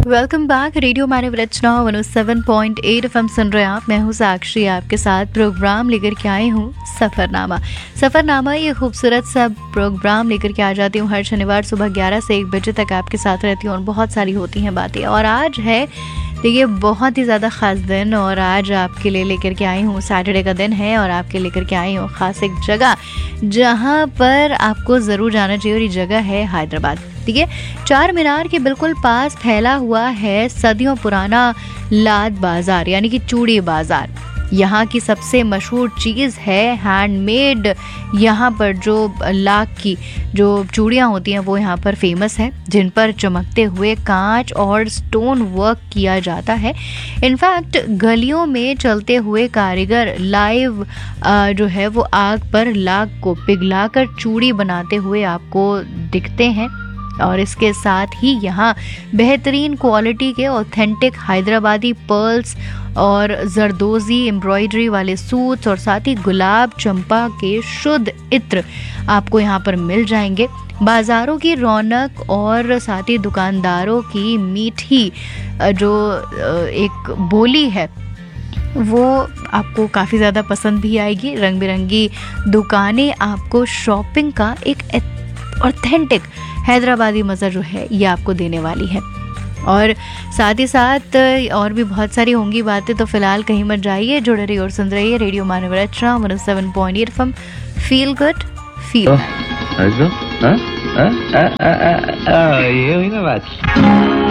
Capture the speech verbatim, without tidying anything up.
Welcome back. Radio मैंने रचना one O seven point eight FM सुन रहे हैं आप। मैं हूँ साक्षी, आपके साथ प्रोग्राम लेकर के आई हूँ सफ़रनामा। सफ़रनामा ये खूबसूरत सा प्रोग्राम लेकर के आ जाती हूँ हर शनिवार सुबह ग्यारह से एक बजे तक आपके साथ रहती हूँ और बहुत सारी होती हैं बातें। और आज है देखिए बहुत ही ज़्यादा ख़ास दिन और आज आपके लिए लेकर के आई हूँ, सैटरडे का दिन है और आपके लेकर के आई हूँ ख़ास एक जगह जहाँ पर आपको ज़रूर जाना चाहिए और ये जगह है हैदराबाद। ठीक है, चार मीनार के बिल्कुल पास फैला हुआ है सदियों पुराना लाद बाज़ार यानी कि चूड़ी बाज़ार। यहाँ की सबसे मशहूर चीज़ है हैंडमेड। यहाँ पर जो लाख की जो चूड़ियाँ होती हैं वो यहाँ पर फेमस है, जिन पर चमकते हुए कांच और स्टोन वर्क किया जाता है। इनफैक्ट गलियों में चलते हुए कारीगर लाइव जो है वो आग पर लाख को पिघलाकर चूड़ी बनाते हुए आपको दिखते हैं। और इसके साथ ही यहाँ बेहतरीन क्वालिटी के ऑथेंटिक हैदराबादी पर्ल्स और जरदोजी एम्ब्रॉयडरी वाले सूट्स और साथ ही गुलाब चंपा के शुद्ध इत्र आपको यहाँ पर मिल जाएंगे। बाज़ारों की रौनक और साथ ही दुकानदारों की मीठी जो एक बोली है वो आपको काफ़ी ज़्यादा पसंद भी आएगी। रंग बिरंगी दुकानें आपको शॉपिंग का एक ऑथेंटिक हैदराबादी मज़ा जो है ये आपको देने वाली है। और साथ ही साथ और भी बहुत सारी होंगी बातें, तो फिलहाल कहीं मत जाइए, जुड़े रहिए और सुन रहिए रेडियो मानव रचना one O seven point eight FM. Feel good feel ये हुई ना बात।